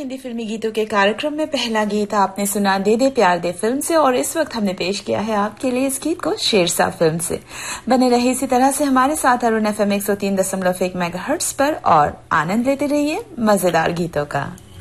हिंदी फिल्मी गीतों के कार्यक्रम में पहला गीत आपने सुना दे दे प्यार दे फिल्म से, और इस वक्त हमने पेश किया है आपके लिए इस गीत को शेरशाह फिल्म से। बने रहे इसी तरह से हमारे साथ अरुण FM 103.1 मेगाहर्ट्ज पर और आनंद लेते रहिए मजेदार गीतों का।